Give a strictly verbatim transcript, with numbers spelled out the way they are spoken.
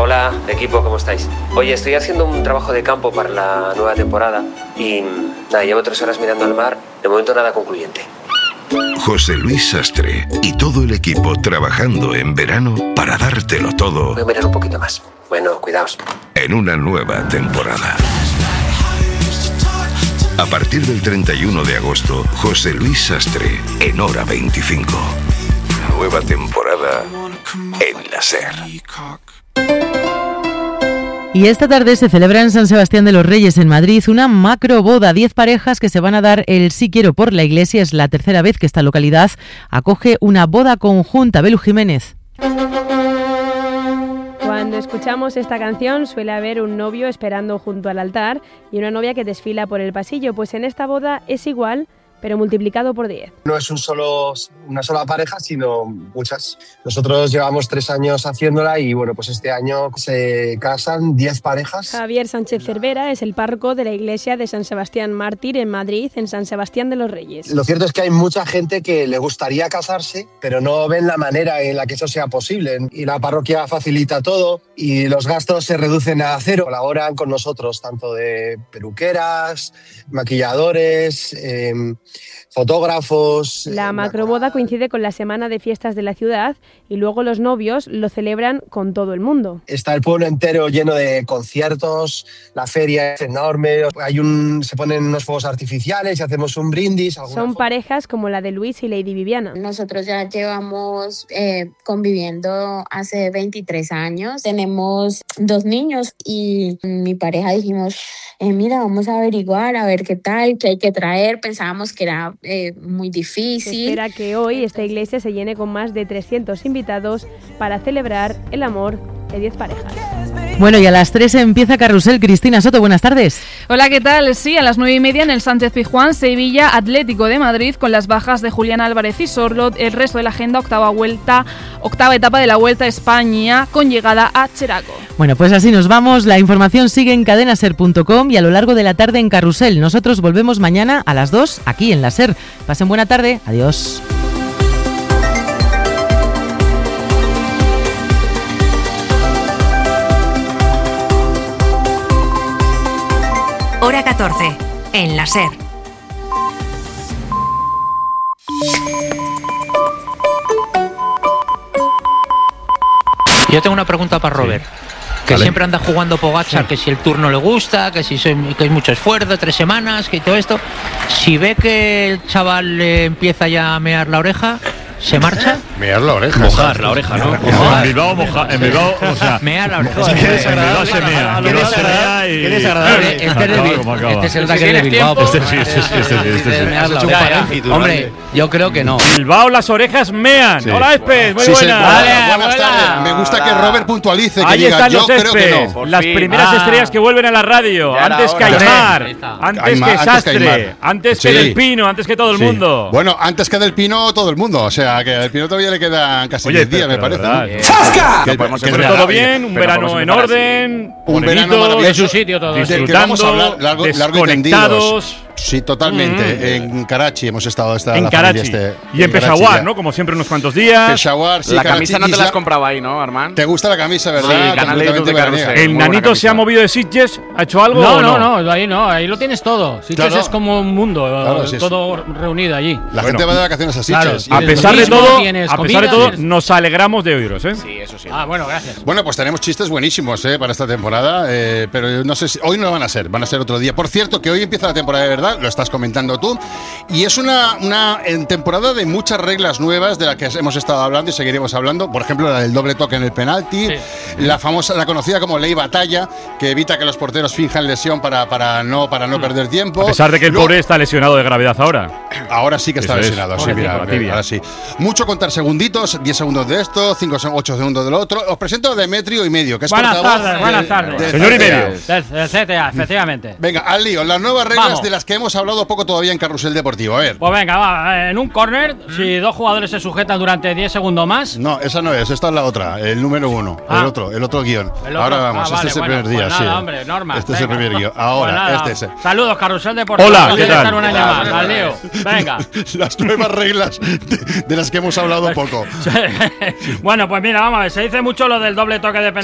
Hola, equipo, ¿cómo estáis? Oye, estoy haciendo un trabajo de campo para la nueva temporada y nada, llevo tres horas mirando al mar, de momento nada concluyente. José Luis Sastre y todo el equipo trabajando en verano para dártelo todo. Voy a mirar un poquito más. Bueno, cuidaos. En una nueva temporada. A partir del treinta y uno de agosto, José Luis Sastre en Hora veinticinco. Nueva temporada en la SER. Y esta tarde se celebra en San Sebastián de los Reyes, en Madrid, una macro boda. Diez parejas que se van a dar el sí quiero por la iglesia. Es la tercera vez que esta localidad acoge una boda conjunta. Belu Jiménez. Cuando escuchamos esta canción suele haber un novio esperando junto al altar y una novia que desfila por el pasillo. Pues en esta boda es igual, pero multiplicado por diez. No es un solo, una sola pareja, sino muchas. Nosotros llevamos tres años haciéndola y bueno, pues este año se casan diez parejas. Javier Sánchez Cervera es el párroco de la iglesia de San Sebastián Mártir en Madrid, en San Sebastián de los Reyes. Lo cierto es que hay mucha gente que le gustaría casarse, pero no ven la manera en la que eso sea posible. Y la parroquia facilita todo y los gastos se reducen a cero. Colaboran con nosotros, tanto de peluqueras, maquilladores, eh, fotógrafos. La macroboda coincide con la semana de fiestas de la ciudad y luego los novios lo celebran con todo el mundo. Está el pueblo entero lleno de conciertos, la feria es enorme, hay un, se ponen unos fuegos artificiales y hacemos un brindis. Son foto. parejas como la de Luis y Lady Viviana. Nosotros ya llevamos eh, conviviendo hace veintitrés años, tenemos dos niños y mi pareja dijimos, eh, mira, vamos a averiguar, a ver qué tal, qué hay que traer. Pensábamos que era Eh, muy difícil. Se espera que hoy esta iglesia se llene con más de trescientos invitados para celebrar el amor de diez parejas. Bueno, y a las tres empieza Carrusel. Cristina Soto, buenas tardes. Hola, ¿qué tal? Sí, a las nueve y media en el Sánchez Pizjuán, Sevilla Atlético de Madrid, con las bajas de Julián Álvarez y Sorlot. El resto de la agenda, octava vuelta, octava etapa de la Vuelta a España, con llegada a Cheraco. Bueno, pues así nos vamos. La información sigue en cadenaser punto com y a lo largo de la tarde en Carrusel. Nosotros volvemos mañana a las dos, aquí en la SER. Pasen buena tarde. Adiós. Hora catorce, en la SER. Yo tengo una pregunta para Robert. Sí. Que vale. Siempre anda jugando Pogačar, sí. Que si el Tour no le gusta, que si soy, que hay mucho esfuerzo, tres semanas, que todo esto. Si ve que el chaval le empieza ya a mear la oreja, ¿se marcha? Mear la oreja. Mojar la oreja, ¿no? En Bilbao, moja, en Bilbao, o sea... Mear la oreja. En Bilbao se mea. Qué desagradable. Qué desagradable. Este es el ataque de Bilbao. Este sí, este sí, este sí. Hombre, yo creo que no. Bilbao, las orejas mean. Sí. Hola, Espes, muy sí, buena. Vale, buenas tardes. Me gusta que Robert puntualice, que ahí diga, están yo los creo Espes, que no. Las primeras ah. estrellas que vuelven a la radio. Antes que Aymar, antes que Sastre, antes que Del Pino, antes que todo el mundo. Bueno, antes que Del Pino, todo el mundo. O sea, que Del Pino todavía le quedan casi diez días, me parece. ¡Fasca! Todo bien, un verano en orden, un verano maravilloso. En su sitio todo. Disfrutando, desconectados. Sí, totalmente. Mm. En Karachi hemos estado esta en la Karachi. Este, y en, en Peshawar, ¿no? Como siempre, unos cuantos días. Peshawar, sí. La Karachi, camisa no te Isla... la has comprado ahí, ¿no, Armand? ¿Te gusta la camisa, verdad? Sí, canal de YouTube de Carrusel. ¿El Nanito se ha movido de Sitges? ¿Ha hecho algo? No, o no, no, no, ahí no. Ahí lo tienes todo. Sitges claro. Es como un mundo, claro, sí, todo es... reunido allí. La bueno. gente va de vacaciones a Sitges. Claro. A pesar de todo, a pesar de todo, nos alegramos de oíros, ¿eh? Sí, eso sí. Ah, bueno, gracias. Bueno, pues tenemos chistes buenísimos, ¿eh? Para esta temporada, eh, pero no sé si hoy no van a ser, van a ser otro día. Por cierto, que hoy empieza la temporada de verdad, lo estás comentando tú. Y es una, una en temporada de muchas reglas nuevas de las que hemos estado hablando y seguiremos hablando. Por ejemplo, la del doble toque en el penalti, sí. la famosa, la conocida como ley batalla, que evita que los porteros finjan lesión para, para no, para no perder tiempo. A pesar de que el Luego, pobre está lesionado de gravedad ahora. Ahora sí que está Eso lesionado, sí, mira, mira, ahora sí. Mucho contar segunditos, diez segundos de esto, cinco, ocho segundos del otro. Os presento a Demetrio y medio, que es buenas portavoz. Tardes, de, buenas tardes, de, Señor y medio. Del C T A, efectivamente. Venga, al lío, las nuevas reglas Vamos. De las que hemos hablado poco todavía en Carrusel Deportivo. A ver. Pues venga, va, en un córner, ¿Mm? Si dos jugadores se sujetan durante diez segundos más. No, esa no es, esta es la otra, el número uno, ah. el otro, el otro guión. El otro. Ahora vamos, ah, este vale, es el bueno, primer día, pues sí. Nada, hombre, Norma, este venga. Es el primer guión. Ahora, pues nada, este es el. Saludos, Carrusel Deportivo. Hola, ¿qué tal? Un año más, al lío. Venga. Las nuevas reglas de, de las que hemos hablado poco. Bueno, pues mira, vamos a ver, se dice mucho lo del doble toque de penalti.